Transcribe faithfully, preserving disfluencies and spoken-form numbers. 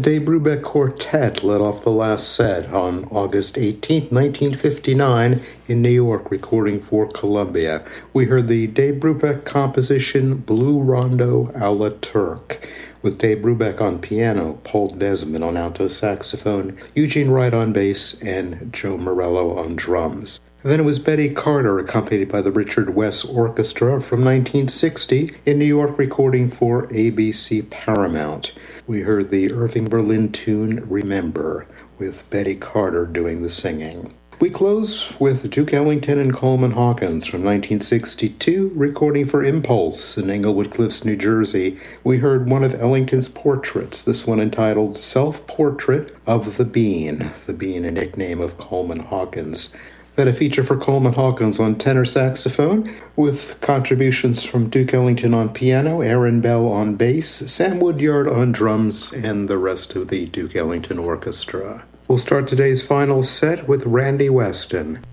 Dave Brubeck Quartet led off the last set on August eighteenth, nineteen fifty-nine in New York, recording for Columbia. We heard the Dave Brubeck composition Blue Rondo a la Turk, with Dave Brubeck on piano, Paul Desmond on alto saxophone, Eugene Wright on bass, and Joe Morello on drums. And then it was Betty Carter, accompanied by the Richard West Orchestra from nineteen sixty in New York, recording for A B C Paramount. We heard the Irving Berlin tune Remember, with Betty Carter doing the singing. We close with Duke Ellington and Coleman Hawkins from nineteen sixty-two, recording for Impulse in Englewood Cliffs, New Jersey. We heard one of Ellington's portraits, this one entitled Self-Portrait of the Bean, the Bean a nickname of Coleman Hawkins. Then a feature for Coleman Hawkins on tenor saxophone, with contributions from Duke Ellington on piano, Aaron Bell on bass, Sam Woodyard on drums, and the rest of the Duke Ellington Orchestra. We'll start today's final set with Randy Weston.